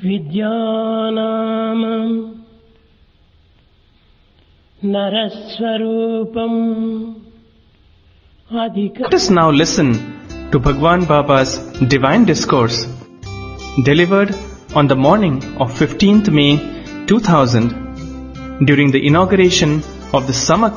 విద్యానామం నరస్వరూపం అధిక. Let us now listen to Bhagwan Baba's divine discourse delivered on the morning of 15th May 2000 during the inauguration of the summer